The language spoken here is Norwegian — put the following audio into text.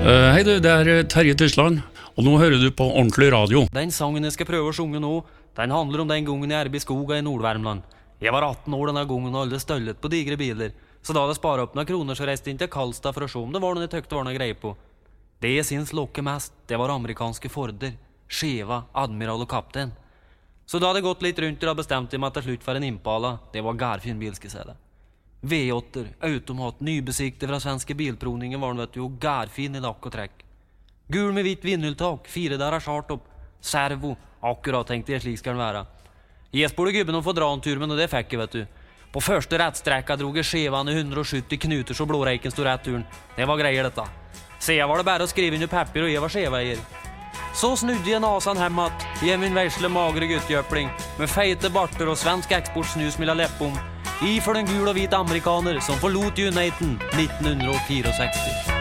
Hei du, det Terje Tysland, og nå hører du på ordentlig radio. Den sangen jeg skal prøve å synge nå, den handler om den gangen jeg arbeid i skoga i Nordvärmland. Jeg var 18 år denne gangen og alle støllet på digre biler, så da hadde jeg sparet opp noen kroner så reiste inn til Karlstad for å se om det var noen jeg tøkte var noe greie på. Det jeg syns lokke mest, det var amerikanske Forder, Cheva, Admiral og Kaptein. Så da hadde jeg gått litt rundt og bestemt meg til slutt for en Impala. Det var gærfin bil, skal jeg si det. V8, automat, nybesiktet fra svenske bilprovningen var den, vet du, og gærfin i lakk og trekk. Gul med hvitt vinnultak, 4 der chartopp, servo, akkurat tenkte jeg slik skal den være. Jeg spurte gubben om å få dra en tur, men det fikk jeg, vet du. På første rettstrekka drog jeg Chevan i 170 knuter så blåreiken stod rett turen. Det var greier dette. Sedan var det bare å skrive inn i papir og jeg var Cheva-eier. Så snudde jeg nasan hemmat, i min versle magre guttjøpling, med feite barter og svensk eksportsnus mellom leppom, i for den gul og hvit amerikaner som forlot Uniten 1964.